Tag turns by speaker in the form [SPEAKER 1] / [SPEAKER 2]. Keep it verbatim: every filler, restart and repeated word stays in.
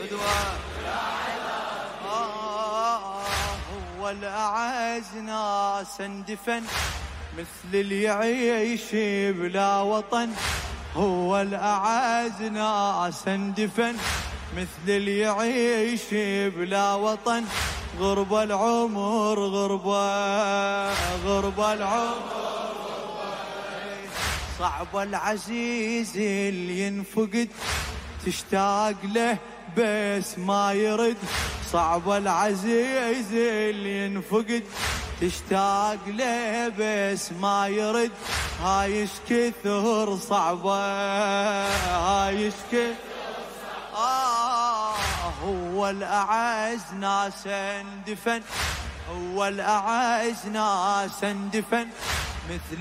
[SPEAKER 1] قدوة آه هو الأعز ناس اندفن مثل اللي يعيش بلا وطن. هو الأعز ناس اندفن مثل اللي يعيش بلا وطن. غربة العمر غربة غربة العمر صعب العزيز اللي ينفقد تشتاق له بس ما يرد. صعب العزيز اللي ينفقد تشتاق له بس ما يرد. هايش كثر صعبة هايش كثر آه هو الأعز ناس اندفن. هو الأعز ناس اندفن مثل